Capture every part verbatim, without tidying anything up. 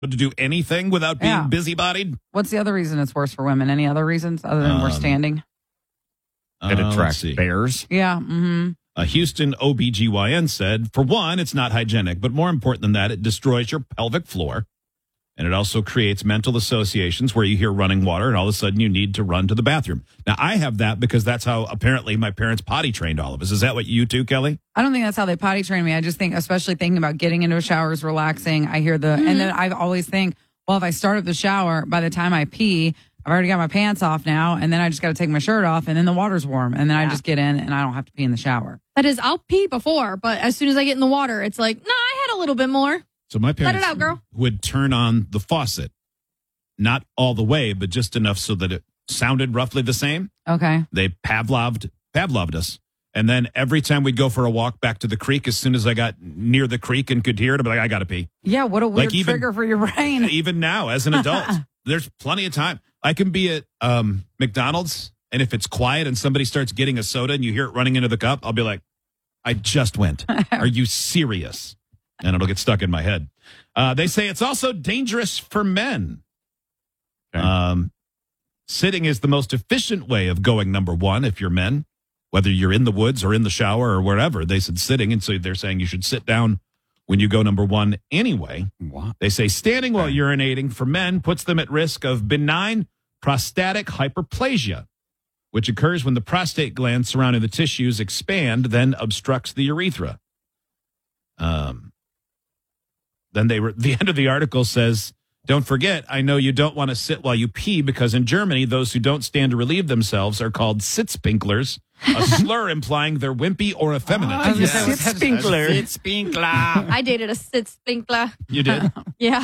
to do anything without being Yeah. busybodied. What's the other reason it's worse for women? Any other reasons other than we're Um, standing? It Uh, let's attracts see. bears. Yeah. Mm-hmm. A Houston O B G Y N said, for one, it's not hygienic, but more important than that, it destroys your pelvic floor. And it also creates mental associations where you hear running water and all of a sudden you need to run to the bathroom. Now, I have that because that's how apparently my parents potty trained all of us. Is that what you do, Kelly? I don't think that's how they potty train me. I just think, especially thinking about getting into a shower is relaxing. I hear the, and then I always think, well, if I start up the shower, by the time I pee, I've already got my pants off now, and then I just got to take my shirt off, and then the water's warm, and then I just get in, and I don't have to pee in the shower. That is, I'll pee before, but as soon as I get in the water, it's like, nah, I had a little bit more. So my parents it out, girl. would turn on the faucet, not all the way, but just enough so that it sounded roughly the same. Okay. They Pavloved, Pavloved us. And then every time we'd go for a walk back to the creek, as soon as I got near the creek and could hear it, I'd be like, I got to pee. Yeah, what a weird Like even- trigger for your brain. Even now, as an adult, there's plenty of time. I can be at um, McDonald's, and if it's quiet and somebody starts getting a soda and you hear it running into the cup, I'll be like, I just went. Are you serious? And it'll get stuck in my head. Uh, they say it's also dangerous for men. Okay. Um, sitting is the most efficient way of going number one if you're men, whether you're in the woods or in the shower or wherever. They said sitting, and so they're saying you should sit down when you go number one anyway. What? They say standing while urinating for men puts them at risk of benign prostatic hyperplasia, which occurs when the prostate gland surrounding the tissues expand, then obstructs the urethra. Um, then they were, the end of the article says, don't forget, I know you don't want to sit while you pee because in Germany, those who don't stand to relieve themselves are called sitzpinklers, a slur implying they're wimpy or effeminate. Oh, yes. Sitzpinkler. Sitzpinkler. I dated a sit spinkler. You did? Yeah.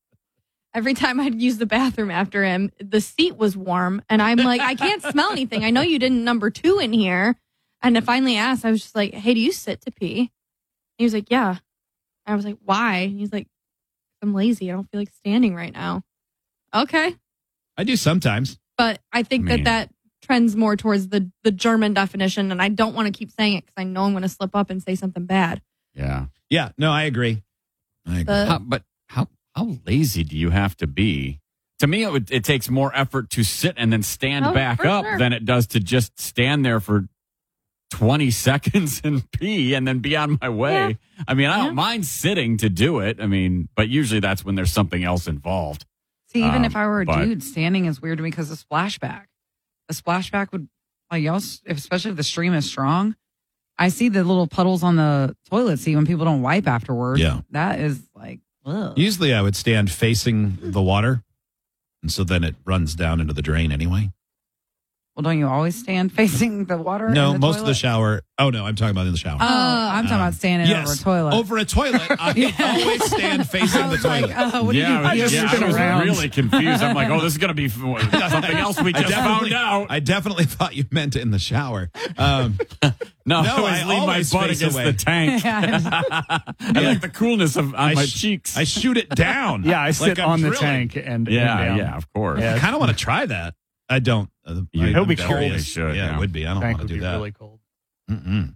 Every time I'd use the bathroom after him, the seat was warm. And I'm like, I can't smell anything. I know you didn't number two in here. And I finally asked, I was just like, hey, do you sit to pee? He was like, yeah. I was like, why? And he's like, I'm lazy. I don't feel like standing right now. Okay. I do sometimes. But I think Man. that that trends more towards the, the German definition. And I don't want to keep saying it because I know I'm going to slip up and say something bad. Yeah. Yeah, no, I agree. I agree. The- How, but how how lazy do you have to be? To me, it would, it takes more effort to sit and then stand Oh, back for up sure. than it does to just stand there for twenty seconds and pee and then be on my way. Yeah. I mean, I Yeah. don't mind sitting to do it. I mean, but usually that's when there's something else involved. See, even Um, if I were a but- dude, standing is weird to me because the splashback. The splashback would, like, y'all, if- especially if the stream is strong. I see the little puddles on the toilet seat when people don't wipe afterwards. Yeah. That is like, ugh. Usually I would stand facing the water, and so then it runs down into the drain anyway. Well, don't you always stand facing the water? No, in the most of the toilet? show. Oh, no, I'm talking about in the shower. Oh, I'm talking about standing over a toilet. Over a toilet. I always stand facing I the was like, toilet. oh, what yeah, do I you was, do? yeah, I was really confused. I'm like, oh, this is going to be something else we I just definitely- found out. I definitely thought you meant in the shower. Um, No, No, I I lean my always butt face against away. the tank. I like the coolness of on I my sh- cheeks. I shoot it down. Yeah, I sit like I'm on the drilling. tank and yeah, and down. yeah, of course. Yeah. I kind of want to try that. I don't. Uh, You- I- It'll I'm be curious. cold. Should, yeah, yeah. it would be. I don't Tank want to would do be that. really cold. Mm-mm.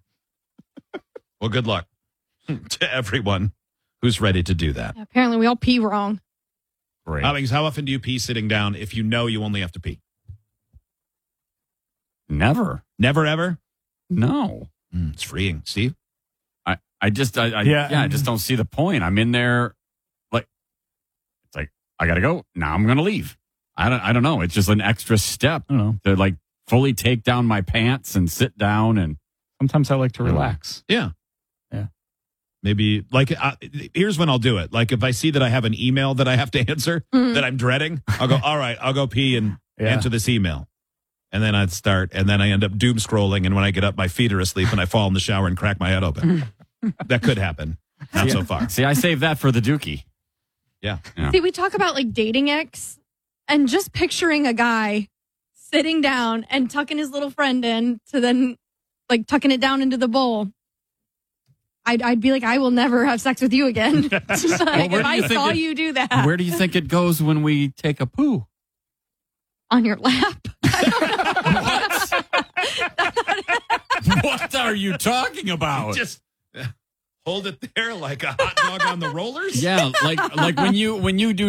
Well, good luck to everyone who's ready to do that. Apparently, we all pee wrong. Great. Alex, how often do you pee sitting down if you know you only have to pee? Never. Never, ever? No. Mm, it's freeing. Steve? I, I just, I, I Yeah. yeah. I just don't see the point. I'm in there, like, it's like, I got to go. Now I'm going to leave. I don't, I don't know. It's just an extra step I don't know. to like fully take down my pants and sit down and, Sometimes I like to relax. Yeah. Yeah. Maybe, like, uh, here's when I'll do it. Like, if I see that I have an email that I have to answer Mhm. that I'm dreading, I'll go, all right, I'll go pee and Yeah. answer this email. And then I'd start, and then I end up doom scrolling. And when I get up, my feet are asleep and I fall in the shower and crack my head open. That could happen. Not Yeah. so far. see, I save that for the dookie. Yeah. Yeah. See, we talk about like dating ex and just picturing a guy sitting down and tucking his little friend in to then like tucking it down into the bowl. I'd, I'd be like, I will never have sex with you again. Like, where if do I you think saw it- you do that Where do you think it goes when we take a poo? on your lap. What are you talking about? Just uh, hold it there like a hot dog on the rollers. Yeah, like like when you when you do